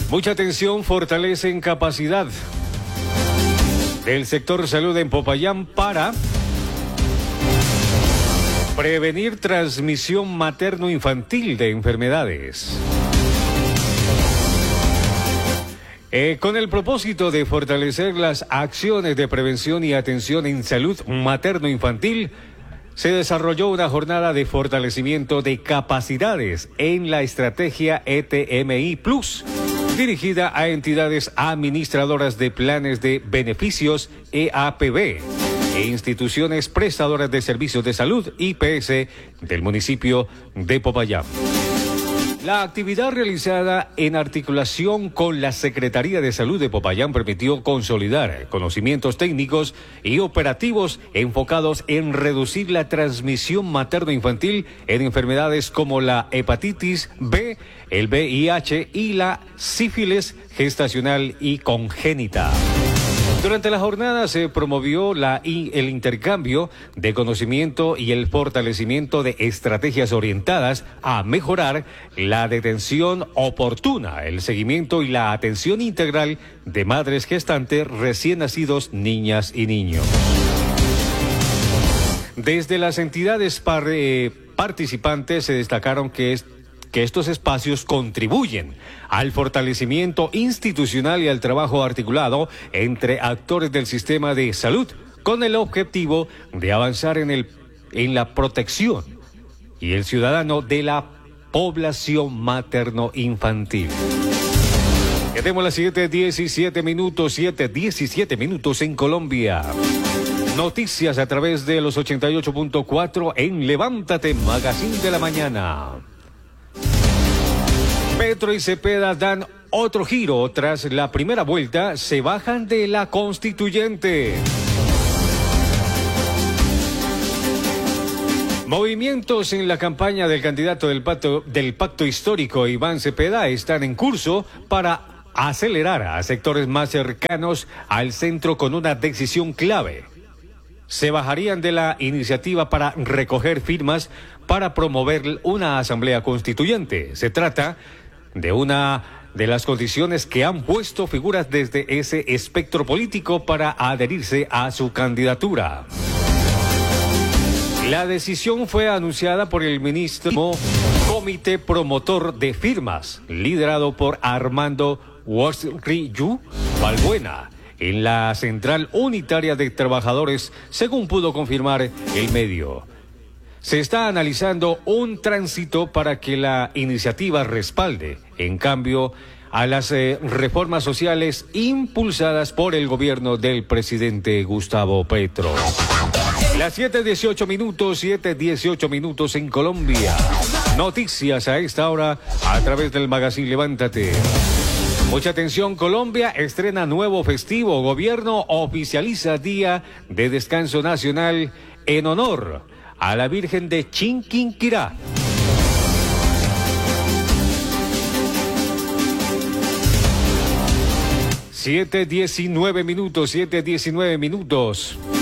Mucha atención, fortalecen capacidad del sector salud en Popayán para prevenir transmisión materno-infantil de enfermedades. Con el propósito de fortalecer las acciones de prevención y atención en salud materno-infantil, se desarrolló una jornada de fortalecimiento de capacidades en la estrategia ETMI Plus, dirigida a entidades administradoras de planes de beneficios EAPB e instituciones prestadoras de servicios de salud IPS del municipio de Popayán. La actividad realizada en articulación con la Secretaría de Salud de Popayán permitió consolidar conocimientos técnicos y operativos enfocados en reducir la transmisión materno-infantil en enfermedades como la hepatitis B, el VIH y la sífilis gestacional y congénita. Durante la jornada se promovió el intercambio de conocimiento y el fortalecimiento de estrategias orientadas a mejorar la detención oportuna, el seguimiento y la atención integral de madres gestantes, recién nacidos, niñas y niños. Desde las entidades participantes se destacaron que estos espacios contribuyen al fortalecimiento institucional y al trabajo articulado entre actores del sistema de salud con el objetivo de avanzar en la protección y el ciudadano de la población materno-infantil. Ya tenemos las 7:17 minutos en Colombia. Noticias a través de los 88.4 en Levántate, Magazine de la Mañana. Petro y Cepeda dan otro giro. Tras la primera vuelta, se bajan de la constituyente. Movimientos en la campaña del candidato del pacto histórico, Iván Cepeda, están en curso para acelerar a sectores más cercanos al centro con una decisión clave. Se bajarían de la iniciativa para recoger firmas para promover una asamblea constituyente. Se trata de una de las condiciones que han puesto figuras desde ese espectro político para adherirse a su candidatura. La decisión fue anunciada por el ministro Comité Promotor de Firmas, liderado por Armando Huasriyu Balbuena, en la Central Unitaria de Trabajadores, según pudo confirmar el medio. Se está analizando un tránsito para que la iniciativa respalde, en cambio, a las reformas sociales impulsadas por el gobierno del presidente Gustavo Petro. Las 7:18 minutos en Colombia. Noticias a esta hora a través del Magazine Levántate. Mucha atención, Colombia estrena nuevo festivo. Gobierno oficializa Día de Descanso Nacional en honor a la Virgen de Chinquinquirá. Siete 19 minutos.